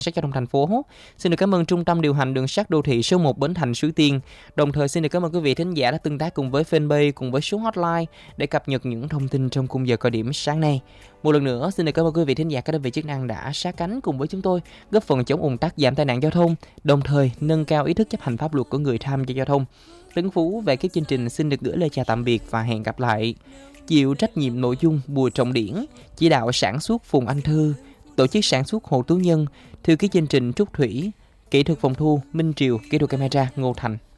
sát giao thông thành phố. Xin được cảm ơn Trung tâm điều hành đường sắt đô thị số 1 Bến Thành Suối Tiên. Đồng thời xin được cảm ơn quý vị thính giả đã tương tác cùng với fanpage cùng với số hotline để cập nhật những thông tin trong khung giờ cao điểm sáng nay. Một lần nữa xin được cảm ơn quý vị thính giả các đơn vị chức năng đã sát cánh cùng với chúng tôi, góp phần chống ùn tắc, giảm tai nạn giao thông, đồng thời nâng cao ý thức chấp hành pháp luật của người tham gia giao thông. Tấn Phú về các chương trình xin được gửi lời chào tạm biệt và hẹn gặp lại. Chịu trách nhiệm nội dung Bùi Trọng Điển, chỉ đạo sản xuất Phùng Anh Thư, tổ chức sản xuất Hồ Tú Nhân, thư ký chương trình Trúc Thủy, kỹ thuật phòng thu Minh Triều, kỹ thuật camera Ngô Thành.